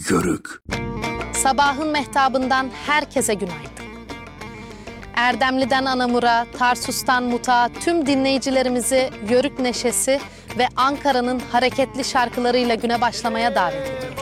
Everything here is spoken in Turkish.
Yörük. Sabahın mehtabından herkese günaydın. Erdemli'den Anamur'a, Tarsus'tan Mut'a tüm dinleyicilerimizi Yörük neşesi ve Ankara'nın hareketli şarkılarıyla güne başlamaya davet ediyoruz.